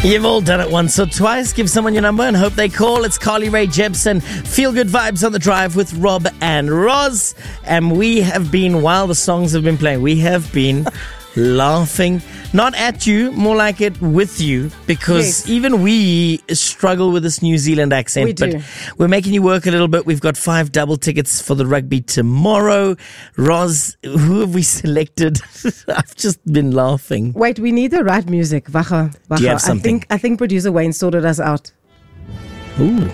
You've all done it once or twice. Give someone your number and hope they call. It's Carly Rae Jepsen. Feel good vibes on the drive with Rob and Roz. And we have been, while the songs have been playing, we have been laughing. Not at you, more like it with you. Because even we struggle with this New Zealand accent. We do. But we're making you work a little bit. We've got 5 double tickets for the rugby tomorrow. Roz, who have we selected? I've just been laughing. Wait, we need the right music. Wacha. Do you have something? I think producer Wayne sorted us out. Ooh.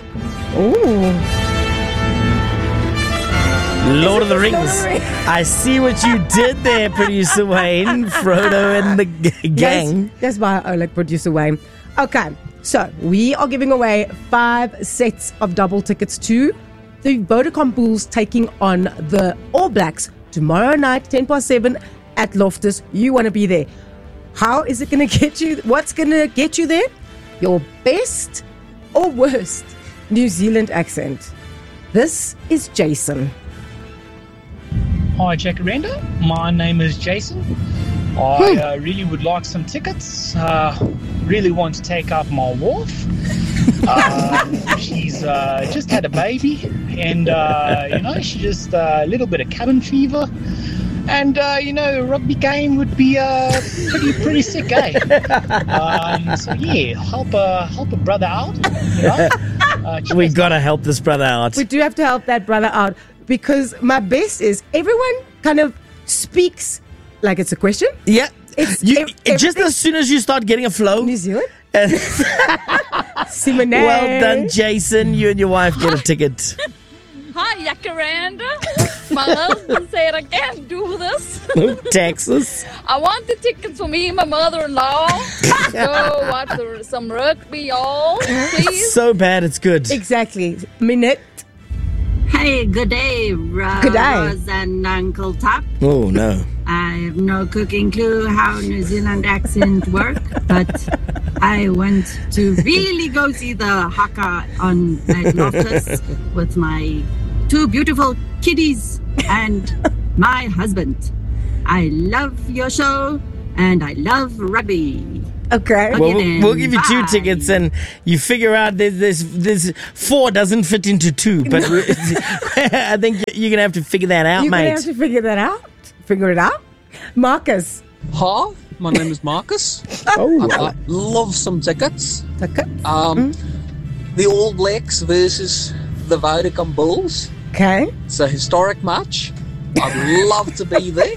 Lord of the Rings. I see what you did there, producer Wayne. Frodo and the gang. Yes, by Oleg, producer Wayne. Okay, so we are giving away 5 sets of double tickets to the Vodacom Bulls taking on the All Blacks tomorrow night, 7:10 at Loftus. You want to be there. How is it going to get you? What's going to get you there? Your best or worst New Zealand accent. This is Jason. Hi, Jacaranda. My name is Jason. I really would like some tickets. Really want to take out my wife. She's just had a baby, and she's just a little bit of cabin fever. And a rugby game would be pretty sick, eh? So yeah, help a brother out. We gotta help this brother out. We do have to help that brother out. Because my best is everyone kind of speaks like it's a question. Yeah. It's just as soon as you start getting a flow. New Zealand. Simone. Well done, Jason. You and your wife get a ticket. Hi, Jacaranda. My husband said I can't do this. Texas. I want the tickets for me and my mother-in-law. Go watch some rugby, y'all, please. So bad, it's good. Exactly. Minute. Hey, good day, Good day. Roz and Uncle Top. Oh, no. I have no cooking clue how New Zealand accent work, but I want to really go see the haka on at Loftus with my 2 beautiful kiddies and my husband. I love your show and I love rugby. Okay. Well, then, we'll give you 2 bye. tickets, and you figure out there's 4 doesn't fit into 2. But I think you're gonna have to figure that out, You're mate. going to have to figure that out. Figure it out. Marcus. Hi, my name is Marcus. I love some tickets. Okay. The All Blacks versus the Vodacom Bulls. Okay. It's a historic match. I'd love to be there.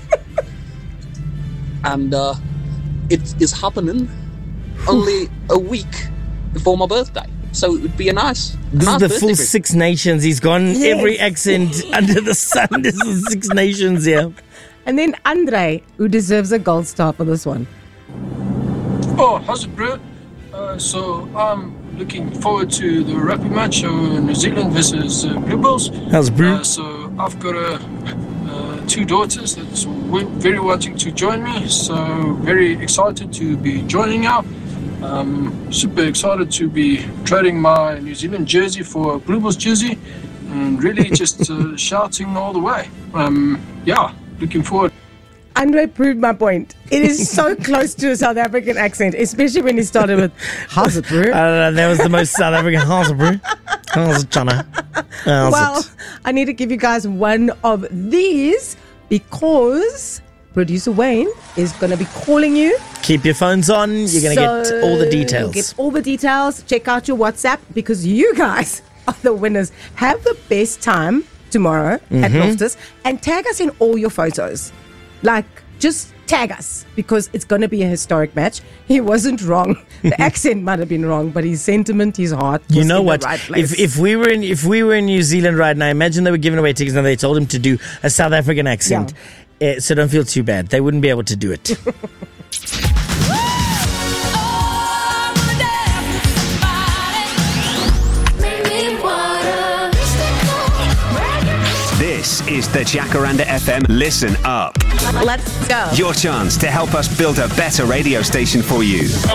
And it is happening only a week before my birthday. So it would be a nice This is the birthday full present. 6 nations. He's gone every accent under the sun. This is 6 nations, yeah. And then Andre, who deserves a gold star for this one. Oh, how's it, bro? So I'm looking forward to the rugby match, New Zealand versus Blue Bulls. How's Brew? So I've got 2 daughters that's very wanting to join me. So very excited to be joining out. Super excited to be trading my New Zealand jersey for a Blue Bulls jersey, and really just shouting all the way. Looking forward. Andre proved my point. It is so close to a South African accent, especially when he started with how's it, bro? I don't know. That was the most South African. How's it, Brew? How's it, Chana? How's Well, it? I need to give you guys one of these because producer Wayne is going to be calling you. Keep your phones on. You're going to get all the details. Get all the details. Check out your WhatsApp because you guys are the winners. Have the best time tomorrow at Loftus and tag us in all your photos. Like, just tag us because it's going to be a historic match. He wasn't wrong. The accent might have been wrong, but his sentiment, his heart was You know in what? the right place. If we were in New Zealand right now, imagine they were giving away tickets and they told him to do a South African accent. So don't feel too bad. They wouldn't be able to do it. This is the Jacaranda FM Listen Up. Let's go. Your chance to help us build a better radio station for you.